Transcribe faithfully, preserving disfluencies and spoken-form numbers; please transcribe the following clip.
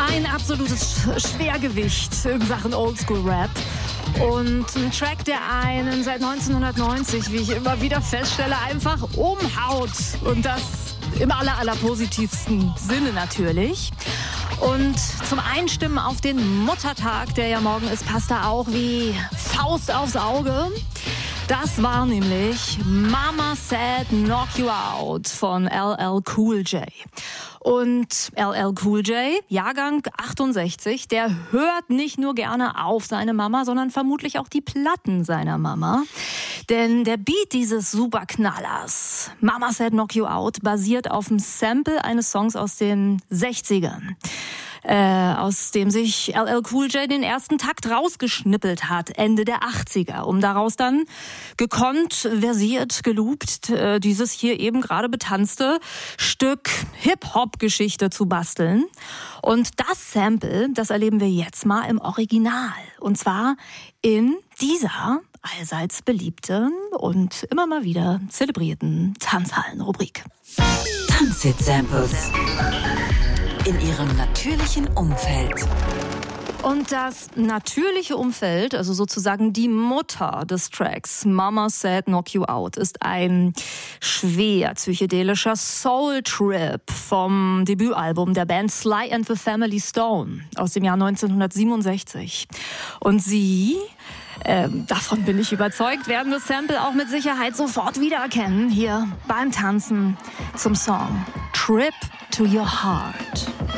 Ein absolutes Schwergewicht in Sachen Oldschool-Rap. Und ein Track, der einen seit neunzehnhundertneunzig, wie ich immer wieder feststelle, einfach umhaut. Und das im aller, aller positivsten Sinne natürlich. Und zum Einstimmen auf den Muttertag, der ja morgen ist, passt da auch wie Faust aufs Auge. Das war nämlich Mama Said Knock You Out von L L Cool J. Und L L Cool J, Jahrgang achtundsechzig, der hört nicht nur gerne auf seine Mama, sondern vermutlich auch die Platten seiner Mama. Denn der Beat dieses Superknallers, Mama Said Knock You Out, basiert auf dem Sample eines Songs aus den sechzigern. Äh, aus dem sich L L Cool J den ersten Takt rausgeschnippelt hat, Ende der achtziger, um daraus dann gekonnt, versiert, geloopt, äh, dieses hier eben gerade betanzte Stück Hip-Hop-Geschichte zu basteln. Und das Sample, das erleben wir jetzt mal im Original. Und zwar in dieser allseits beliebten und immer mal wieder zelebrierten Tanzhallen-Rubrik. Tanzhit-Samples. In ihrem natürlichen Umfeld. Und das natürliche Umfeld, also sozusagen die Mutter des Tracks Mama Said Knock You Out, ist ein schwer psychedelischer Soul-Trip vom Debütalbum der Band Sly and the Family Stone aus dem Jahr neunzehnhundertsiebenundsechzig. Und sie... Ähm, davon bin ich überzeugt, werden das Sample auch mit Sicherheit sofort wiedererkennen, hier beim Tanzen zum Song Trip to Your Heart.